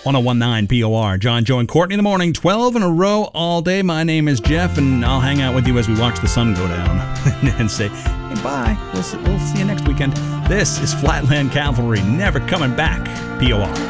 1019 POR. John, Joe, and Courtney in the morning, 12 in a row all day. My name is Jeff, and I'll hang out with you as we watch the sun go down and say, hey, bye. We'll see you next weekend. This is Flatland Cavalry, never coming back. POR.